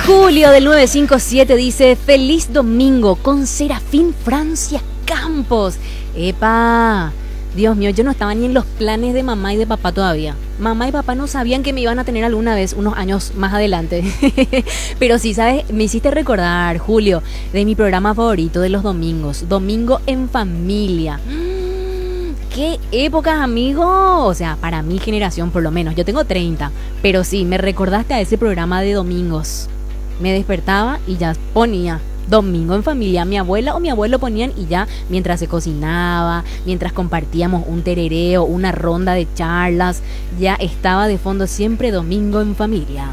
Julio del 957 dice: feliz domingo con Serafín Francia Campos. Epa, Dios mío, yo no estaba ni en los planes de mamá y de papá todavía. Mamá y papá no sabían que me iban a tener alguna vez unos años más adelante. Pero sí, ¿sabes? Me hiciste recordar, Julio, de mi programa favorito de los domingos, Domingo en Familia. ¡Qué épocas, amigo! O sea, para mi generación por lo menos. Yo tengo 30, pero sí, me recordaste a ese programa de domingos. Me despertaba y ya ponía Domingo en Familia. Mi abuela o mi abuelo ponían y ya mientras se cocinaba, mientras compartíamos un terereo, una ronda de charlas, ya estaba de fondo siempre Domingo en Familia.